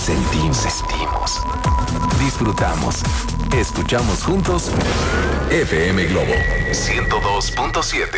sentimos, disfrutamos, escuchamos juntos FM Globo 102.7.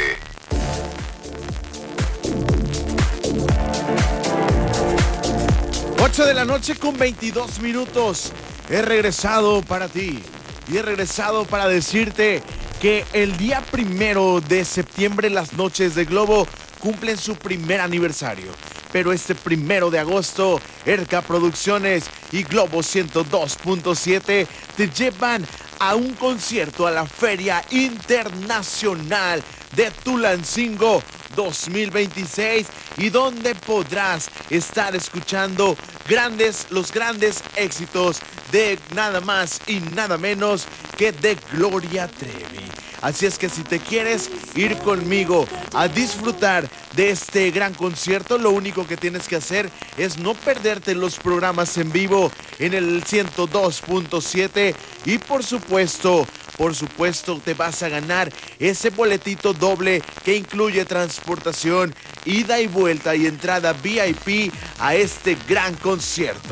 8 de la noche con 22 minutos. He regresado para ti y he regresado para decirte que el día 1 de septiembre las noches de Globo cumplen su primer aniversario. Pero este 1 de agosto, Erca Producciones y Globo 102.7 te llevan a un concierto a la Feria Internacional de Tulancingo 2026 y donde podrás estar escuchando los grandes éxitos de nada más y nada menos que de Gloria Trevi. Así es que si te quieres ir conmigo a disfrutar de este gran concierto, lo único que tienes que hacer es no perderte los programas en vivo en el 102.7 y por supuesto te vas a ganar ese boletito doble que incluye transportación, ida y vuelta y entrada VIP a este gran concierto.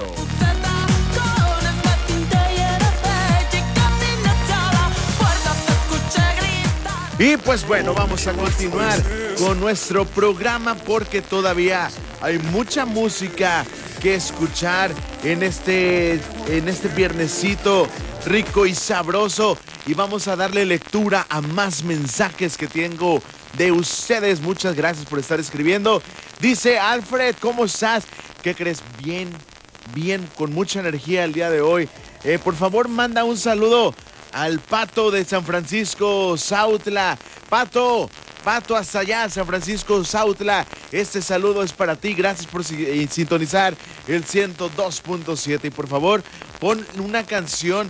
Y pues bueno, vamos a continuar con nuestro programa porque todavía hay mucha música que escuchar en este viernesito rico y sabroso. Y vamos a darle lectura a más mensajes que tengo de ustedes. Muchas gracias por estar escribiendo. Dice Alfred, ¿cómo estás? ¿Qué crees? Bien, con mucha energía el día de hoy. Por favor, manda un saludo al Pato de San Francisco, Sautla. Pato, hasta allá, San Francisco, Sautla. Este saludo es para ti. Gracias por sintonizar el 102.7. Y por favor, pon la canción.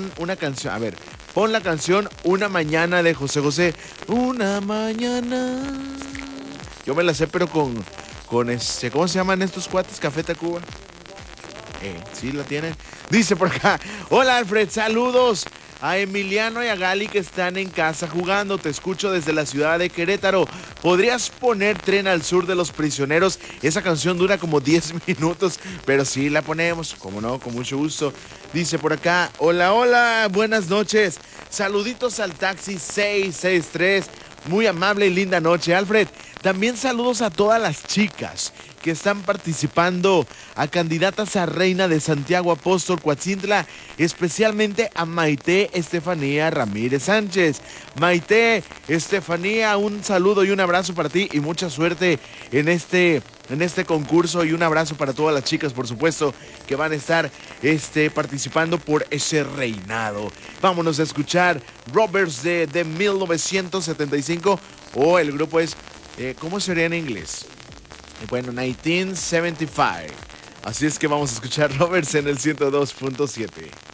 Pon la canción Una Mañana de José José. Una mañana. Yo me la sé, pero con ¿cómo se llaman estos cuates? Café Tacuba. Sí, la tienen. Dice por acá, hola Alfred, saludos a Emiliano y a Gali que están en casa jugando. Te escucho desde la ciudad de Querétaro. ¿Podrías poner Tren al Sur de los Prisioneros? Esa canción dura como 10 minutos, pero sí la ponemos, como no, con mucho gusto. Dice por acá, hola, buenas noches. Saluditos al taxi 663. Muy amable y linda noche, Alfred. También saludos a todas las chicas que están participando a candidatas a Reina de Santiago Apóstol Coatzintla, especialmente a Maite Estefanía Ramírez Sánchez. Maite Estefanía, un saludo y un abrazo para ti y mucha suerte en este concurso y un abrazo para todas las chicas, por supuesto, que van a estar participando por ese reinado. Vámonos a escuchar Roberts de 1975 o el grupo es, ¿cómo sería en inglés? Bueno, 1975. Así es que vamos a escuchar Roberts en el 102.7.